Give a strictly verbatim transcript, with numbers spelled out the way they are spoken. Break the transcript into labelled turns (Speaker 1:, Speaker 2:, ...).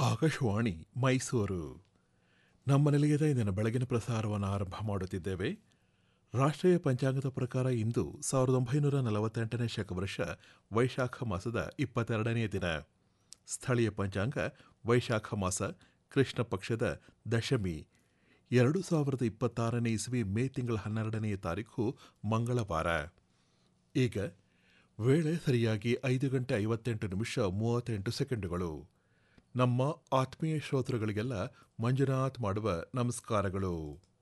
Speaker 1: ಆಕಾಶವಾಣಿ ಮೈಸೂರು. ನಮ್ಮ ನಿಲಯದ ಇಂದಿನ ಬೆಳಗಿನ ಪ್ರಸಾರವನ್ನು ಆರಂಭ ಮಾಡುತ್ತಿದ್ದೇವೆ. ರಾಷ್ಟ್ರೀಯ ಪಂಚಾಂಗದ ಪ್ರಕಾರ ಇಂದು ಸಾವಿರದ ಒಂಬೈನೂರ ನಲವತ್ತೆಂಟನೇ ಶಕವರ್ಷ ವೈಶಾಖ ಮಾಸದ ಇಪ್ಪತ್ತೆರಡನೇ ದಿನ. ಸ್ಥಳೀಯ ಪಂಚಾಂಗ ವೈಶಾಖ ಮಾಸ ಕೃಷ್ಣ ಪಕ್ಷದ ದಶಮಿ, ಎರಡು ಸಾವಿರದ ಇಪ್ಪತ್ತಾರನೇ ಇಸ್ವಿ ಮೇ ತಿಂಗಳ ಹನ್ನೆರಡನೇ ತಾರೀಕು ಮಂಗಳವಾರ. ಈಗ ವೇಳೆ ಸರಿಯಾಗಿ ಐದು ಗಂಟೆ ಐವತ್ತೆಂಟು ನಿಮಿಷ ಮೂವತ್ತೆಂಟು ಸೆಕೆಂಡುಗಳು. ನಮ್ಮ ಆತ್ಮೀಯ ಶ್ರೋತೃಗಳಿಗೆಲ್ಲ ಮಂಜುನಾಥ್ ಮಾಡುವ ನಮಸ್ಕಾರಗಳು.